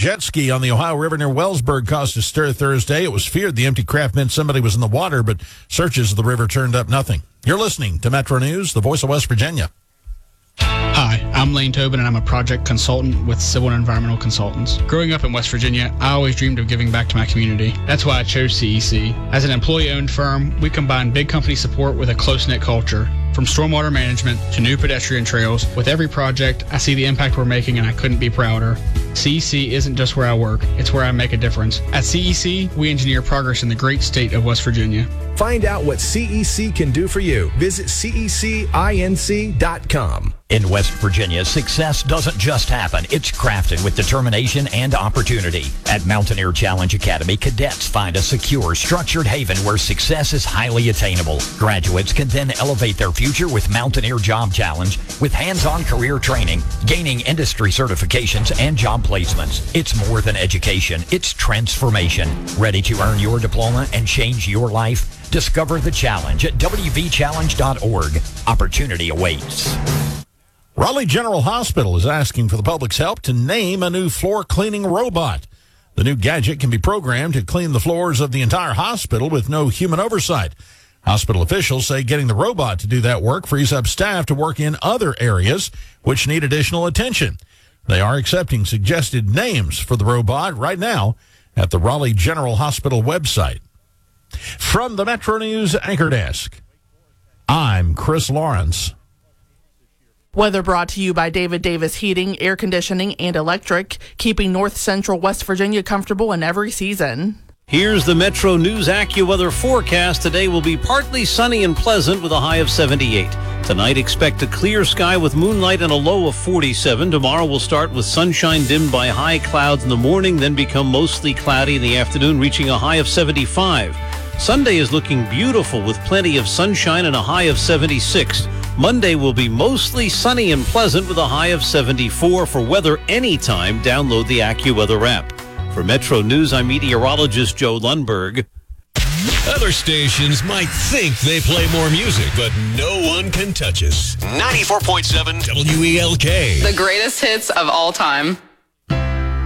jet ski on the Ohio River near Wellsburg caused a stir Thursday. It was feared the empty craft meant somebody was in the water, but searches of the river turned up nothing. You're listening to Metro News, the voice of West Virginia. Hi, I'm Lane Tobin, and I'm a project consultant with Civil and Environmental Consultants. Growing up in West Virginia, I always dreamed of giving back to my community. That's why I chose CEC. As an employee-owned firm, we combine big company support with a close-knit culture. From stormwater management to new pedestrian trails, with every project, I see the impact we're making, and I couldn't be prouder. CEC isn't just where I work, it's where I make a difference. At CEC, we engineer progress in the great state of West Virginia. Find out what CEC can do for you. Visit cecinc.com. In West Virginia, success doesn't just happen. It's crafted with determination and opportunity. At Mountaineer Challenge Academy, cadets find a secure, structured haven where success is highly attainable. Graduates can then elevate their future with Mountaineer Job Challenge with hands-on career training, gaining industry certifications, and job placements. It's more than education. It's transformation. Ready to earn your diploma and change your life? Discover the challenge at wvchallenge.org. Opportunity awaits. Raleigh General Hospital is asking for the public's help to name a new floor cleaning robot. The new gadget can be programmed to clean the floors of the entire hospital with no human oversight. Hospital officials say getting the robot to do that work frees up staff to work in other areas which need additional attention. They are accepting suggested names for the robot right now at the Raleigh General Hospital website. From the Metro News Anchor Desk, I'm Chris Lawrence. Weather brought to you by David Davis Heating, Air Conditioning, and Electric, keeping North Central West Virginia comfortable in every season. Here's the Metro News AccuWeather forecast. Today will be partly sunny and pleasant with a high of 78. Tonight, expect a clear sky with moonlight and a low of 47. Tomorrow will start with sunshine dimmed by high clouds in the morning, then become mostly cloudy in the afternoon, reaching a high of 75. Sunday is looking beautiful with plenty of sunshine and a high of 76. Monday will be mostly sunny and pleasant with a high of 74. For weather anytime, download the AccuWeather app. For Metro News, I'm meteorologist Joe Lundberg. Other stations might think they play more music, but no one can touch us. 94.7 WELK. The greatest hits of all time.